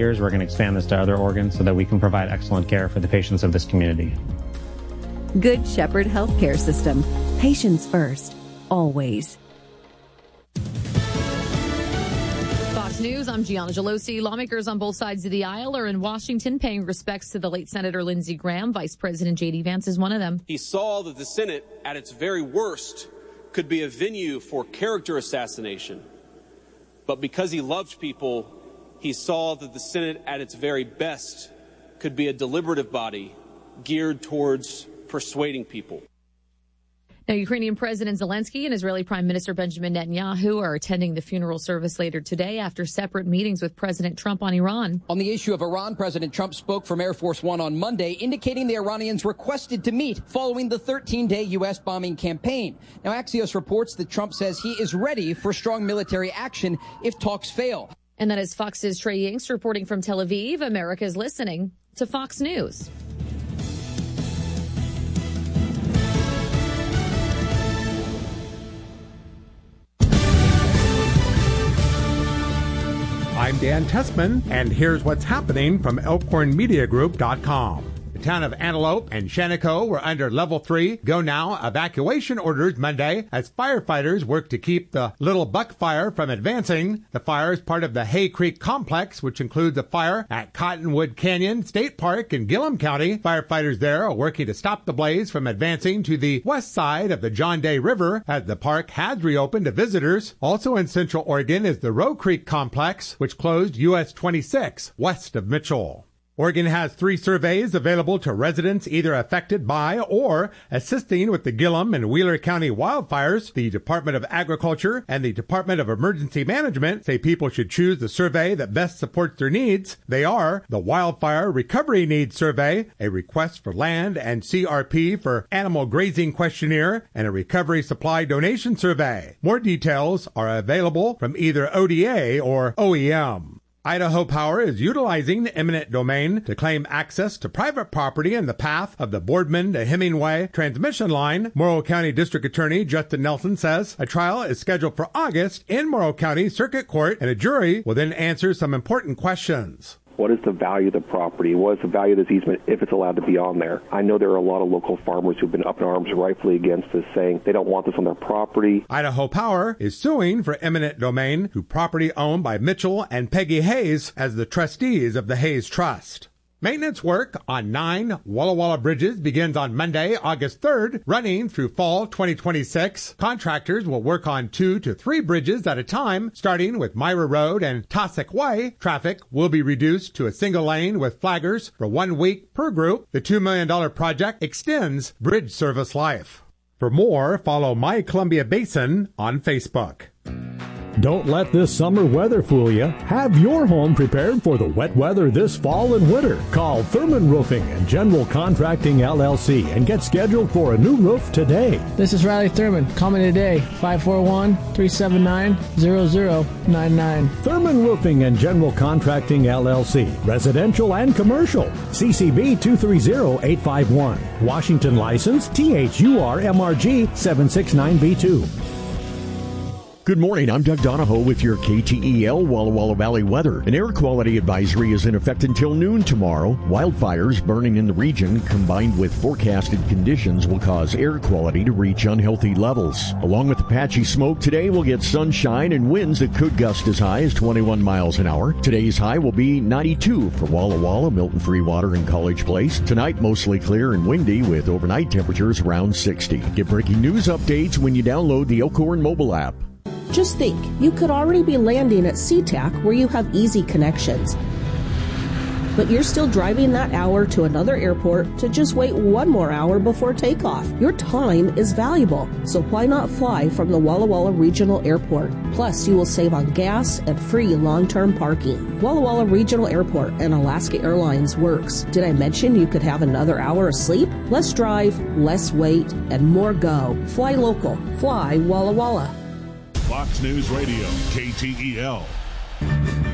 years, we're going to expand this to other organs so that we can provide excellent care for the patients of this community. Good Shepherd Healthcare System. Patients first, always. Fox News, I'm Gianna Gelosi. Lawmakers on both sides of the aisle are in Washington paying respects to the late Senator Lindsey Graham. Vice President J.D. Vance is one of them. He saw that the Senate, at its very worst, could be a venue for character assassination. But because he loved people, he saw that the Senate, at its very best, could be a deliberative body geared towards persuading people. Now, Ukrainian President Zelensky and Israeli Prime Minister Benjamin Netanyahu are attending the funeral service later today after separate meetings with President Trump on Iran. On the issue of Iran, President Trump spoke from Air Force One on Monday, indicating the Iranians requested to meet following the 13-day U.S. bombing campaign. Now, Axios reports that Trump says he is ready for strong military action if talks fail. And that is Fox's Trey Yingst reporting from Tel Aviv. America is listening to Fox News. I'm Dan Tessman, and here's what's happening from ElkhornMediaGroup.com. The town of Antelope and Shaniko were under Level 3 Go Now evacuation orders Monday as firefighters work to keep the Little Buck Fire from advancing. The fire is part of the Hay Creek Complex, which includes a fire at Cottonwood Canyon State Park in Gillum County. Firefighters there are working to stop the blaze from advancing to the west side of the John Day River as the park has reopened to visitors. Also in Central Oregon is the Roe Creek Complex, which closed US 26 west of Mitchell. Oregon has 3 surveys available to residents either affected by or assisting with the Gillum and Wheeler County wildfires. The Department of Agriculture and the Department of Emergency Management say people should choose the survey that best supports their needs. They are the Wildfire Recovery Needs Survey, a request for land and CRP for animal grazing questionnaire, and a recovery supply donation survey. More details are available from either ODA or OEM. Idaho Power is utilizing eminent domain to claim access to private property in the path of the Boardman to Hemingway transmission line. Morrow County District Attorney Justin Nelson says a trial is scheduled for August in Morrow County Circuit Court, and a jury will then answer some important questions. What is the value of the property? What is the value of this easement if it's allowed to be on there? I know there are a lot of local farmers who've been up in arms rightfully against this, saying they don't want this on their property. Idaho Power is suing for eminent domain to property owned by Mitchell and Peggy Hayes as the trustees of the Hayes Trust. Maintenance work on 9 Walla Walla bridges begins on Monday, August 3rd, running through fall 2026. Contractors will work on 2 to 3 bridges at a time, starting with Myra Road and Tossack Way. Traffic will be reduced to a single lane with flaggers for 1 week per group. The $2 million project extends bridge service life. For more, follow My Columbia Basin on Facebook. Don't let this summer weather fool you. Have your home prepared for the wet weather this fall and winter. Call Thurman Roofing and General Contracting LLC and get scheduled for a new roof today. This is Riley Thurman. Call me today, 541-379-0099. Thurman Roofing and General Contracting LLC, residential and commercial. CCB 230851. Washington license THUR-MRG 769B2. Good morning. I'm Doug Donahoe with your KTEL Walla Walla Valley weather. An air quality advisory is in effect until noon tomorrow. Wildfires burning in the region combined with forecasted conditions will cause air quality to reach unhealthy levels. Along with the patchy smoke, today we'll get sunshine and winds that could gust as high as 21 miles an hour. Today's high will be 92 for Walla Walla, Milton Freewater, and College Place. Tonight, mostly clear and windy with overnight temperatures around 60. Get breaking news updates when you download the Elkhorn mobile app. Just think, you could already be landing at SeaTac where you have easy connections. But you're still driving that hour to another airport to just wait 1 more hour before takeoff. Your time is valuable, so why not fly from the Walla Walla Regional Airport? Plus, you will save on gas and free long-term parking. Walla Walla Regional Airport and Alaska Airlines works. Did I mention you could have another hour of sleep? Less drive, less wait, and more go. Fly local. Fly Walla Walla. Fox News Radio, KTEL.